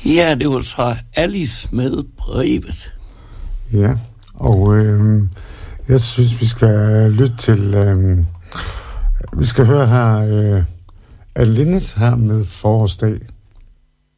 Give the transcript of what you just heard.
Ja, det var så Alice med brevet. Ja, og jeg synes, vi skal lytte til... vi skal høre her Alinnet her med Forårsdag.